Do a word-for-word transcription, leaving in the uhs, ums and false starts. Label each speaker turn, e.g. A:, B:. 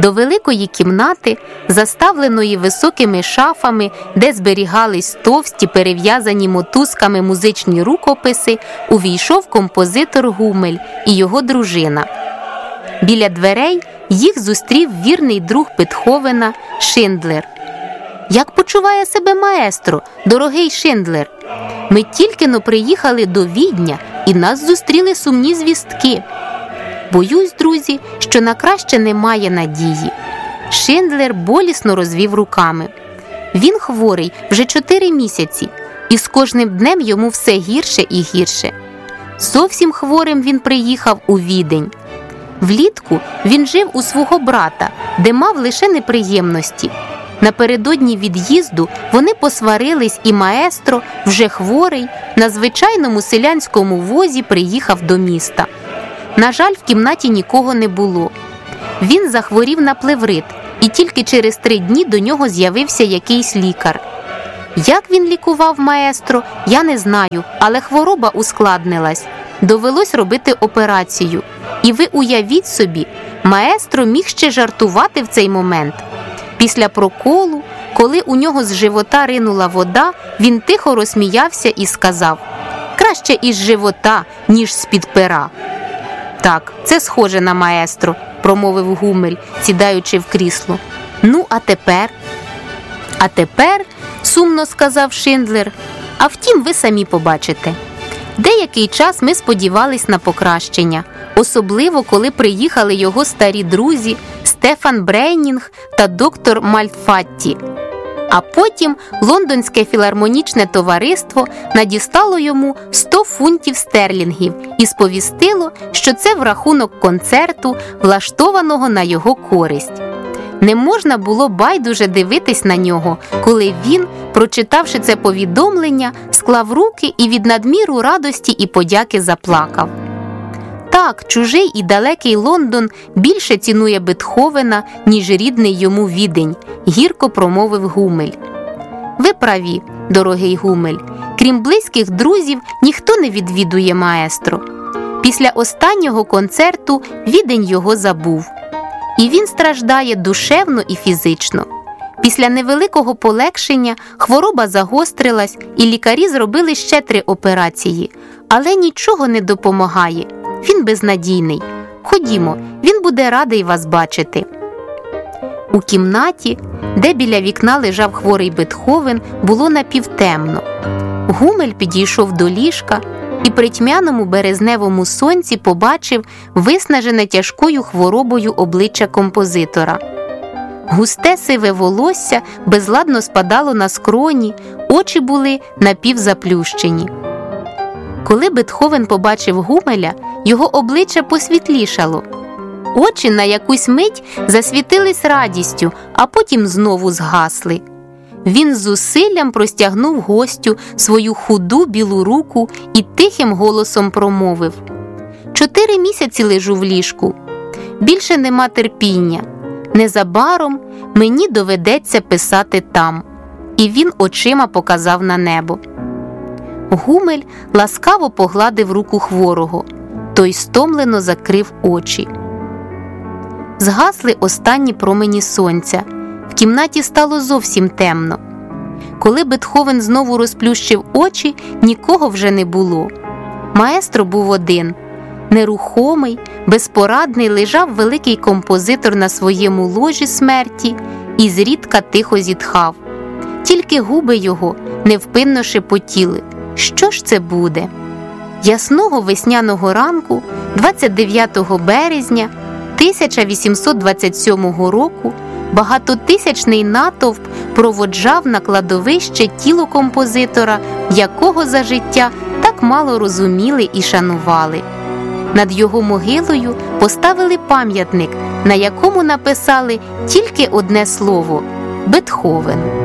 A: до великої кімнати, заставленої високими шафами, де зберігались товсті, перев'язані мотузками музичні рукописи, увійшов композитор Гумель і його дружина. Біля дверей їх зустрів вірний друг Бетховена Шиндлер. «Як почуває себе маестро, дорогий Шиндлер? Ми тільки-но приїхали до Відня, і нас зустріли сумні звістки». «Боюсь, друзі, що на краще немає надії». Шиндлер болісно розвів руками. «Він хворий вже чотири місяці, і з кожним днем йому все гірше і гірше. Зовсім хворим він приїхав у Відень. Влітку він жив у свого брата, де мав лише неприємності. Напередодні від'їзду вони посварились, і маестро, вже хворий, на звичайному селянському возі приїхав до міста. На жаль, в кімнаті нікого не було. Він захворів на плеврит, і тільки через три дні до нього з'явився якийсь лікар. Як він лікував маестро, я не знаю, але хвороба ускладнилась. Довелось робити операцію. І ви уявіть собі, маестро міг ще жартувати в цей момент. Після проколу, коли у нього з живота ринула вода, він тихо розсміявся і сказав: «Краще із живота, ніж з-під пера». «Так, це схоже на маестро», – промовив Гумель, сідаючи в крісло. «Ну, а тепер?» «А тепер», – сумно сказав Шиндлер, – «а втім, ви самі побачите». Деякий час ми сподівались на покращення, особливо коли приїхали його старі друзі Стефан Брейнінг та доктор Мальфатті. А потім Лондонське філармонічне товариство надіслало йому сто фунтів стерлінгів і сповістило, що це в рахунок концерту, влаштованого на його користь. Не можна було байдуже дивитись на нього, коли він, прочитавши це повідомлення, склав руки і від надміру радості і подяки заплакав. Так, чужий і далекий Лондон більше цінує Бетховена, ніж рідний йому Відень, гірко промовив Гумель. Ви праві, дорогий Гумель. Крім близьких друзів, ніхто не відвідує маестро. Після останнього концерту Відень його забув. І він страждає душевно і фізично. Після невеликого полегшення хвороба загострилась, і лікарі зробили ще три операції. Але нічого не допомагає. Він безнадійний. Ходімо, він буде радий вас бачити. У кімнаті, де біля вікна лежав хворий Бетховен, було напівтемно. Гумель підійшов до ліжка і при тьмяному березневому сонці побачив виснажене тяжкою хворобою обличчя композитора. Густе сиве волосся безладно спадало на скроні, очі були напівзаплющені. Коли Бетховен побачив Гумеля, його обличчя посвітлішало. Очі на якусь мить засвітились радістю, а потім знову згасли. Він з зусиллям простягнув гостю свою худу білу руку і тихим голосом промовив: «Чотири місяці лежу в ліжку. Більше нема терпіння. Незабаром мені доведеться писати там». І він очима показав на небо. Гумель ласкаво погладив руку хворого. Той стомлено закрив очі. Згасли останні промені сонця. В кімнаті стало зовсім темно. Коли Бетховен знову розплющив очі, нікого вже не було. Маестро був один. Нерухомий, безпорадний лежав великий композитор на своєму ложі смерті і зрідка тихо зітхав. Тільки губи його невпинно шепотіли: що ж це буде? Ясного весняного ранку, двадцять дев'ятого березня тисяча вісімсот двадцять сьомого року, багатотисячний натовп проводжав на кладовище тіло композитора, якого за життя так мало розуміли і шанували. Над його могилою поставили пам'ятник, на якому написали тільки одне слово – Бетховен.